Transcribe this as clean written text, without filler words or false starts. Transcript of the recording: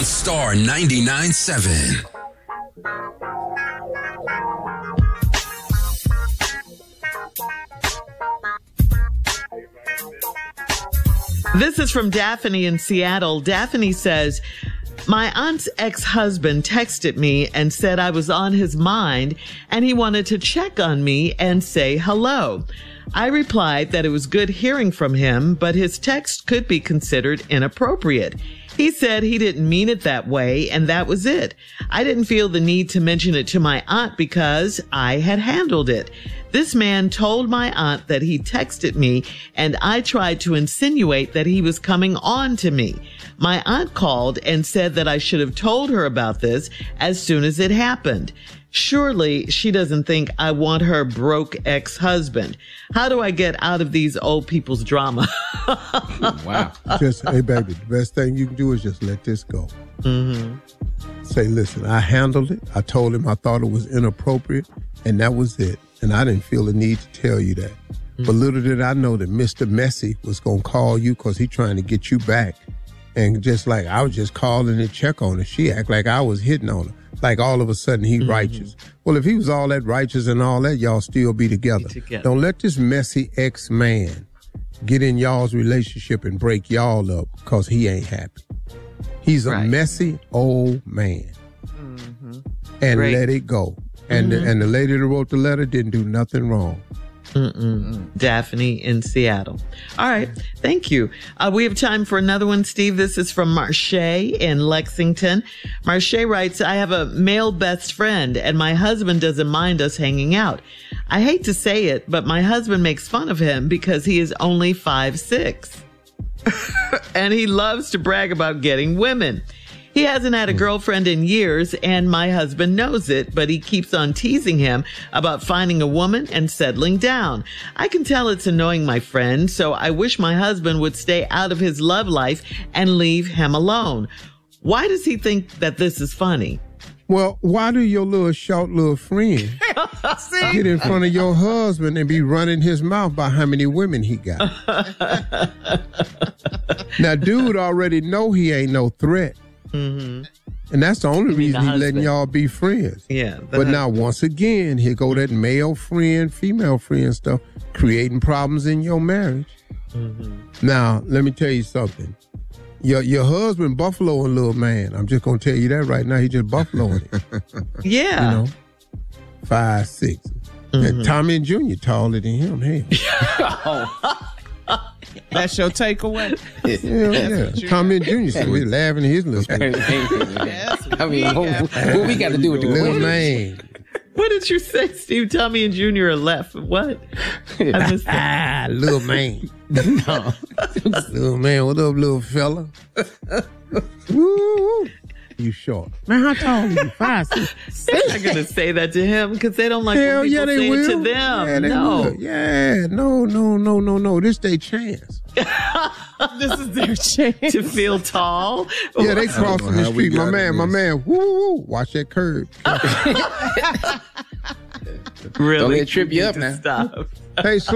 Star 99.7. This is from Daphne in Seattle. Daphne says, my aunt's ex-husband texted me and said I was on his mind and he wanted to check on me and say hello. I replied that it was good hearing from him, but his text could be considered inappropriate. He said he didn't mean it that way, and that was it. I didn't feel the need to mention it to my aunt because I had handled it. This man told my aunt that he texted me, and I tried to insinuate that he was coming on to me. My aunt called and said that I should have told her about this as soon as it happened. Surely she doesn't think I want her broke ex-husband. How do I get out of these old people's drama? Wow. Hey, baby, the best thing you can do is just let this go. Mm-hmm. Say, listen, I handled it. I told him I thought it was inappropriate, and that was it. And I didn't feel the need to tell you that. Mm-hmm. But little did I know that Mr. Messy was going to call you because he's trying to get you back. And just like I was just calling to check on her, she act like I was hitting on her. Like all of a sudden he righteous. Well, if he was all that righteous and all that, y'all still be together. Don't let this messy ex-man get in y'all's relationship and break y'all up because he ain't happy. He's a messy old man. Mm-hmm. And let it go. And, and the lady that wrote the letter didn't do nothing wrong. Daphne in Seattle. All right. Thank you. We have time for another one, Steve. This is from Marche in Lexington. Marche writes, I have a male best friend and my husband doesn't mind us hanging out. I hate to say it, but my husband makes fun of him because he is only 5'6". And he loves to brag about getting women. He hasn't had a girlfriend in years, and my husband knows it, but he keeps on teasing him about finding a woman and settling down. I can tell it's annoying my friend, so I wish my husband would stay out of his love life and leave him alone. Why does he think that this is funny? Well, why do your little short little friend get in front of your husband and be running his mouth about how many women he got? Now, dude already know he ain't no threat. Mm-hmm. And that's the only reason he's letting y'all be friends. Yeah. But now, once again, here go that male friend, female friend stuff, creating problems in your marriage. Mm-hmm. Now, let me tell you something. Your husband buffaloing little man. I'm just going to tell you that right now. He just buffaloing it. Yeah. You know, 5'6". Mm-hmm. And Tommy and Junior taller than him. Hey. That's your takeaway? Yeah. Tommy and Junior said we're laughing at his little I mean, what we got to do with the little man? What did you say, Steve? Tommy and Junior are left. What? I missed that. Little man. No. Little man, what up, little fella? Woo. You short. Man, how tall are you? 5'6". They're not going to say that to him because they don't like when people say it to them. Yeah, no. Will. Yeah, no. This their chance. This is their chance. To feel tall? Yeah, they crossing the street. My man, woo, watch that curb. Really? Don't let it trip you up now. Stop. Hey,